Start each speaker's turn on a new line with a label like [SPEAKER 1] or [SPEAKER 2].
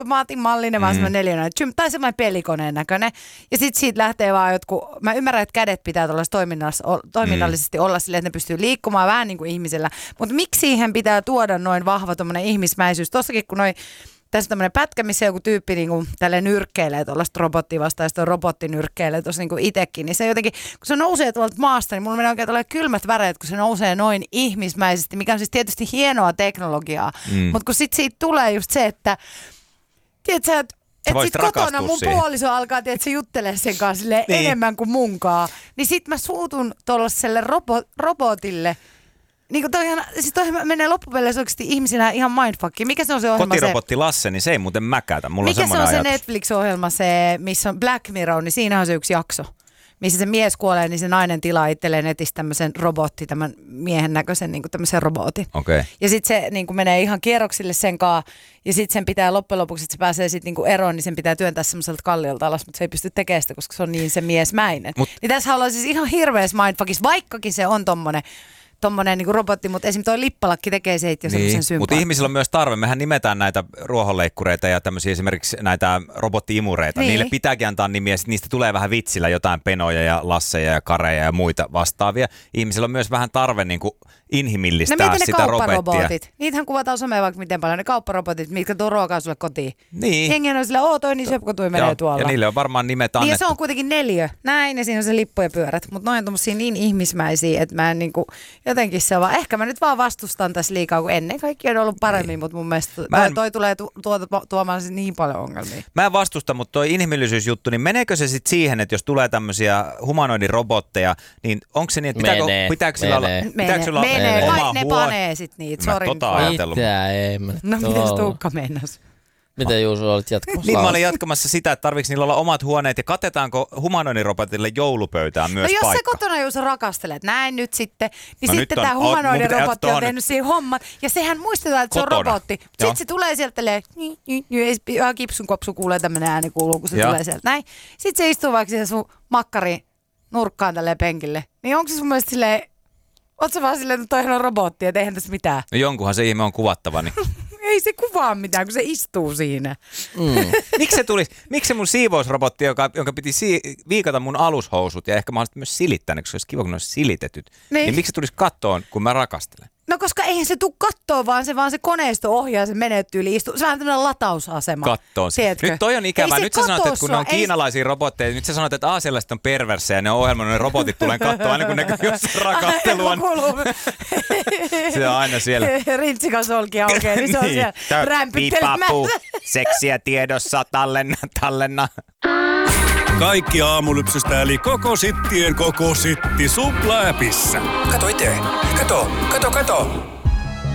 [SPEAKER 1] automaatin mallinen, vaan semmoinen neliöinen, tai semmoinen pelikoneen näköinen. Ja sitten siitä lähtee vaan jotkut, mä ymmärrän, että kädet pitää toiminnallisesti olla silleen, että ne pystyy liikkumaan vähän niin kuin ihmisellä. Mutta miksi siihen pitää tuoda noin vahva tommoinen ihmismäisyys? Tossakin kun tässä on tämmöinen pätkä, missä joku tyyppi niinku tälleen nyrkkeilee tuollaista robottia vastaan, ja sitten robotti nyrkkeilee tuossa niinku itsekin, niin se jotenkin, kun se nousee tuolta maasta, niin mulla menee oikein tällainen kylmät väreet, kun se nousee noin ihmismäisesti, mikä on siis tietysti hienoa teknologiaa, mutta kun sitten siitä tulee just se, että tiedätkö, että sitten kotona mun puoliso alkaa, tiedätkö, juttelee sen kanssa enemmän kuin munkaan, niin sitten mä suutun tuollaiselle robotille. Niin kuin toi menee loppupeleissä oikeasti ihmisinä ihan mindfuckiin. Mikä se on se ohjelma?
[SPEAKER 2] Kotirobotti Lasse, niin se ei muuten mäkätä. Mulla
[SPEAKER 1] mikä
[SPEAKER 2] on
[SPEAKER 1] se on
[SPEAKER 2] ajatus.
[SPEAKER 1] Se Netflix-ohjelma, se, missä on Black Mirror, niin siinä on se yksi jakso. Missä se mies kuolee, niin se nainen tilaa itselleen netistä tämmöisen tämän miehen näköisen niin kuin tämmöisen robotin.
[SPEAKER 2] Okay.
[SPEAKER 1] Ja sitten se niin kuin menee ihan kierroksille sen kanssa, ja sitten sen pitää loppujen lopuksi, että se pääsee sitten niin kuin eroon, niin sen pitää työntää semmoiselta kalliolta alas, mutta se ei pysty tekemään sitä, koska se on niin se miesmäinen. Niin tässä ollaan siis ihan hirveässä mindfuckissa, vaikkakin se on tommonen niin robotti, mutta esimerkiksi toi lippalakki tekee se jo semmoisen sympaattisen.
[SPEAKER 2] Mutta ihmisillä on myös tarve. Mehän nimetään näitä ruohonleikkureita ja tämmöisiä esimerkiksi näitä robotti-imureita.
[SPEAKER 1] Niin.
[SPEAKER 2] Niille pitääkin antaa nimiä, sitten niistä tulee vähän vitsillä jotain Penoja ja Lasseja ja Kareja ja muita vastaavia. Ihmisillä on myös vähän tarve niin kuin inhimillistää sitä robottia.
[SPEAKER 1] Niitähän kuvataan someen vaikka miten paljon. Ne kaupparobotit, mitkä tuo ruokaa sulle kotiin.
[SPEAKER 2] Niin.
[SPEAKER 1] Hengen on silleen, toi niin söpkö tui menee tuolla.
[SPEAKER 2] Ja niille on varmaan nimet annettu.
[SPEAKER 1] Niin ja se on kuitenkin 4. Näin, ja siinä on se lippu ja pyörät. Mutta noin on tommosia niin ihmismäisiä, että mä en niinku, jotenkin se on vaan, ehkä mä nyt vaan vastustan tässä liikaa, kun ennen kaikki on ollut paremmin, mutta mun mielestä toi tulee tuomaan niin paljon ongelmia.
[SPEAKER 2] Mä en vastusta, mutta toi inhimillisyysjuttu, niin meneekö se sitten siihen, että jos tulee tämmöisiä humanoidirobotteja, niin onko se niin, että pitääkö sillä olla oma
[SPEAKER 1] ne panee sit niitä, sori.
[SPEAKER 2] Mitä
[SPEAKER 3] ei?
[SPEAKER 1] No mitäs Tuukka meinas?
[SPEAKER 3] Mitä Juuso olit jatkamassa?
[SPEAKER 2] Niin mä olin jatkamassa sitä, että tarviiko niillä olla omat huoneet ja katetaanko humanoidirobotille joulupöytään myös paikka?
[SPEAKER 1] No jos se kotona Juuso rakastelet, näin nyt sitten, niin sitten tämä humanoidirobotti on tehnyt siihen homman. Ja sehän muistetaan, että kotona. Se on robotti. Sitten se tulee sieltä ihan kipsun kopsu kuulee tämmöinen ääni kuuluu, kun se tulee sieltä näin. Sitten se istuu vaikka siihen sun makkari nurkkaan tälleen penkille. Niin onko se sun mielestä silleen, oot sä vaan silleen, että toihan on robotti, että eihän tässä mitään?
[SPEAKER 2] No jonkunhan se ihme on kuvattava, niin...
[SPEAKER 1] Ei se kuvaa mitään, kun se istuu siinä.
[SPEAKER 2] Miksi se mun siivousrobotti, jonka piti viikata mun alushousut ja ehkä mahdollisesti myös silittää, koska se olisi kiva, kun ne olisi silitetyt. Niin miksi se tulisi kattoon, kun mä rakastelen?
[SPEAKER 1] No koska eihän se tule kattoon, vaan se koneisto ohjaa sen menettyyli istuu. Se on tämmöinen latausasema.
[SPEAKER 2] Kattoon. Nyt toi on ikävää. Nyt sä sanot, että kun ne on kiinalaisia robotteja, nyt sä sanot, että aasialaiset on perversejä ja ne on ohjelmannut, ne robotit tulee kattoon aina kun ne jossain rakastelua. Se on aina siellä.
[SPEAKER 1] Rintsikasolki aukeaa, niin se on siellä rämpyttelemässä.
[SPEAKER 2] Seksiä tiedossa, tallenna.
[SPEAKER 4] Kaikki aamulypsystä eli koko sittien koko sitti Supla-äpissä.
[SPEAKER 5] Kato itse. Kato.